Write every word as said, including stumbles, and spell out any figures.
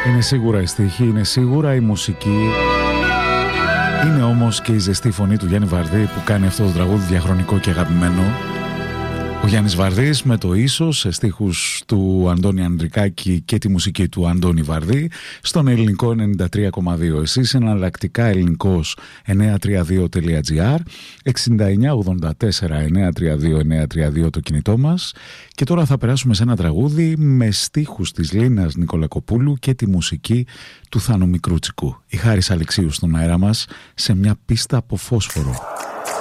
Είναι σίγουρα η στίχη, είναι σίγουρα η μουσική. Είναι όμως και η ζεστή φωνή του Γιάννη Βαρδί που κάνει αυτό το τραγούδι διαχρονικό και αγαπημένο. Ο Γιάννης Βαρδής με το ίσως σε στίχους του Αντώνη Ανδρικάκη και τη μουσική του Αντώνη Βαρδί στον ελληνικό ενενήντα τρία κόμμα δύο. Εσείς εναλλακτικά ελληνικός εννιακόσια τριάντα δύο τελεία τζι άρ, εξήντα εννιά ογδόντα τέσσερα εννιακόσια τριάντα δύο εννιακόσια τριάντα δύο το κινητό μας. Και τώρα θα περάσουμε σε ένα τραγούδι με στίχους της Λίνας Νικολακοπούλου και τη μουσική του Θάνου Μικρούτσικου. Η Χάρης Αλεξίου στον αέρα μας σε μια πίστα από φόσφορο.